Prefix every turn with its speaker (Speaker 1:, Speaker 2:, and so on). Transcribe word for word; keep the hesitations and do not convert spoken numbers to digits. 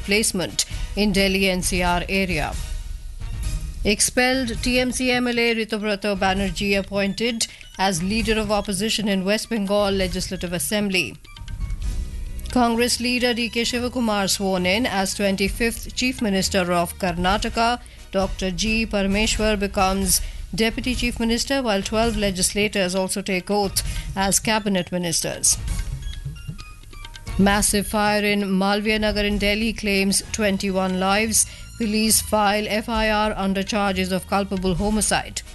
Speaker 1: replacement in Delhi N C R area. Expelled T M C M L A Ritubrata Banerjee appointed as leader of opposition in West Bengal Legislative Assembly. Congress leader D K Shivakumar sworn in as twenty-fifth Chief Minister of Karnataka. Doctor G. Parameshwar becomes Deputy Chief Minister, while twelve legislators also take oath as cabinet ministers. Massive fire in Malviya Nagar in Delhi claims twenty-one lives. Police file F I R under charges of culpable homicide.